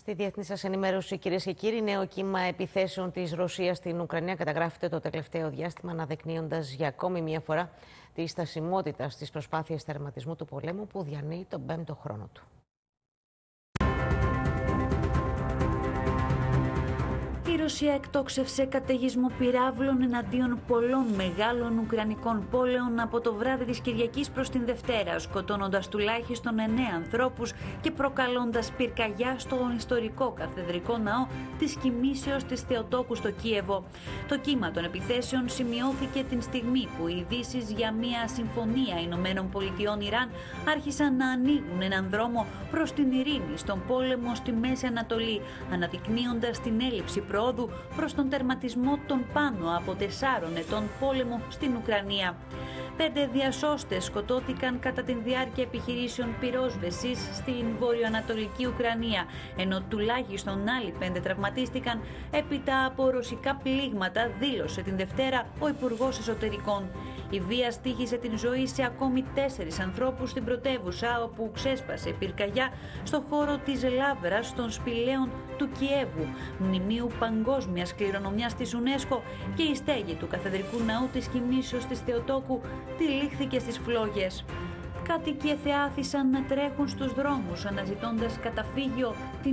Στη διεθνή σας ενημέρωση, κυρίες και κύριοι, νέο κύμα επιθέσεων της Ρωσίας στην Ουκρανία καταγράφεται το τελευταίο διάστημα, αναδεικνύοντας για ακόμη μία φορά τη στασιμότητα στις προσπάθειες τερματισμού του πολέμου που διανύει τον 5ο χρόνο του. Η Ρωσία εκτόξευσε καταιγισμό πυράβλων εναντίον πολλών μεγάλων ουκρανικών πόλεων από το βράδυ της Κυριακής προς την Δευτέρα, σκοτώνοντας τουλάχιστον 9 ανθρώπους και προκαλώντας πυρκαγιά στον ιστορικό καθεδρικό ναό της Κοιμήσεως της Θεοτόκου στο Κίεβο. Το κύμα των επιθέσεων σημειώθηκε την στιγμή που οι ειδήσεις για μια συμφωνία Ηνωμένων Πολιτειών Ιράν άρχισαν να ανοίγουν έναν δρόμο προς την ειρήνη στον πόλεμο στη Μέση Ανατολή, αναδεικνύοντας την έλλειψη πρόοδου προς τον τερματισμό των πάνω από 4 ετών πόλεμο στην Ουκρανία. 5 διασώστες σκοτώθηκαν κατά τη διάρκεια επιχειρήσεων πυρόσβεσης στην βορειοανατολική Ουκρανία, ενώ τουλάχιστον άλλοι 5 τραυματίστηκαν έπειτα από ρωσικά πλήγματα, δήλωσε την Δευτέρα ο Υπουργός Εσωτερικών. Η βία στοίχησε την ζωή σε ακόμη 4 ανθρώπους στην πρωτεύουσα, όπου ξέσπασε πυρκαγιά στο χώρο της Λάβρας των Σπηλαίων του Κιέβου, μνημείου παγκόσμιας κληρονομιάς της UNESCO, και η στέγη του καθεδρικού ναού της Κοιμήσεως της Θεοτόκου τυλίχθηκε στις φλόγες. Κάτοικοι εθεάθησαν να τρέχουν στους δρόμους αναζητώντας καταφύγιο την